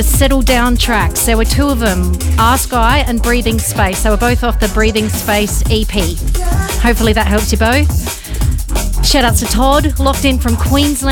Settle Down tracks. There were two of them, Ask Guy and Breathing Space. They were both off the Breathing Space EP. Hopefully that helps you both. Shout outs to Todd, locked in from Queensland.